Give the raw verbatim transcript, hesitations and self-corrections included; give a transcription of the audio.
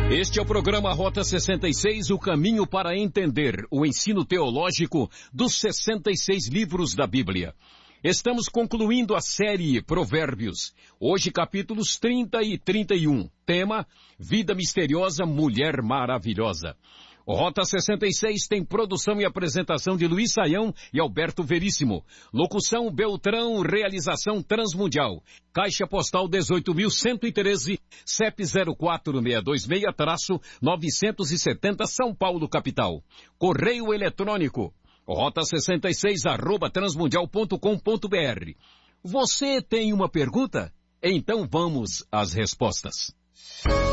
Este é o programa Rota sessenta e seis, o caminho para entender o ensino teológico dos sessenta e seis livros da Bíblia. Estamos concluindo a série Provérbios. Hoje capítulos trinta e trinta e um. Tema: Vida Misteriosa, Mulher Maravilhosa. O Rota sessenta e seis tem produção e apresentação de Luiz Saião e Alberto Veríssimo. Locução Beltrão, realização Transmundial. Caixa Postal dezoito mil cento e treze, C E P zero quatro seis dois seis, novecentos e setenta, São Paulo, capital. Correio eletrônico, rota sessenta e seis, arroba transmundial ponto com ponto br. Você tem uma pergunta? Então vamos às respostas.